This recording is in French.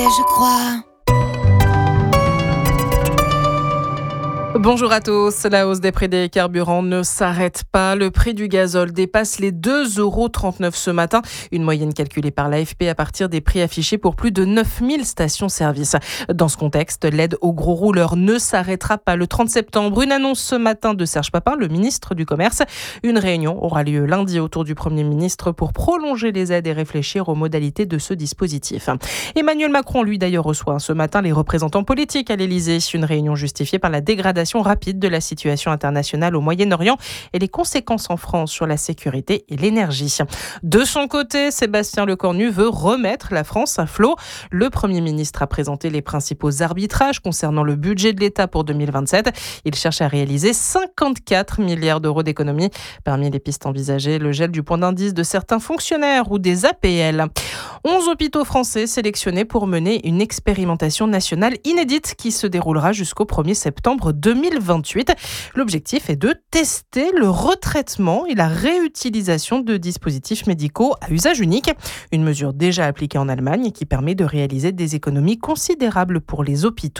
Je crois. Bonjour à tous. La hausse des prix des carburants ne s'arrête pas. Le prix du gazole dépasse les 2,39 € ce matin. Une moyenne calculée par l'AFP à partir des prix affichés pour plus de 9000 stations-service. Dans ce contexte, l'aide aux gros rouleurs ne s'arrêtera pas le 30 septembre. Une annonce ce matin de Serge Papin, le ministre du Commerce. Une réunion aura lieu lundi autour du Premier ministre pour prolonger les aides et réfléchir aux modalités de ce dispositif. Emmanuel Macron, lui d'ailleurs, reçoit ce matin les représentants politiques à l'Élysée. Une réunion justifiée par la dégradation rapide de la situation internationale au Moyen-Orient et les conséquences en France sur la sécurité et l'énergie. De son côté, Sébastien Lecornu veut remettre la France à flot. Le Premier ministre a présenté les principaux arbitrages concernant le budget de l'État pour 2027. Il cherche à réaliser 54 milliards d'euros d'économies. Parmi les pistes envisagées, le gel du point d'indice de certains fonctionnaires ou des APL. 11 hôpitaux français sélectionnés pour mener une expérimentation nationale inédite qui se déroulera jusqu'au 1er septembre 2028. L'objectif est de tester le retraitement et la réutilisation de dispositifs médicaux à usage unique. Une mesure déjà appliquée en Allemagne qui permet de réaliser des économies considérables pour les hôpitaux.